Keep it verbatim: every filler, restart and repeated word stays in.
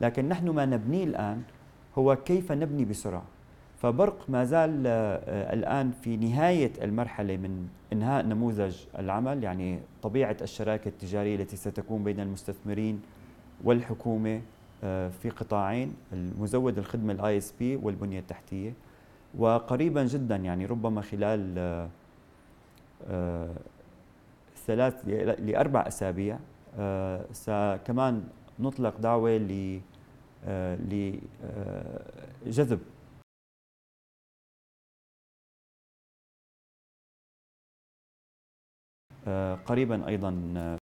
لكن نحن ما نبنيه الآن هو كيف نبني بسرعة. فبرق ما زال الآن في نهاية المرحلة من إنهاء نموذج العمل، يعني طبيعة الشراكة التجارية التي ستكون بين المستثمرين والحكومة في قطاعين: المزود الخدمة الاي اس بي والبنية التحتية. وقريبا جدا يعني ربما خلال ثلاث لأربع أسابيع كمان نطلق دعوة لجذب قريبا أيضا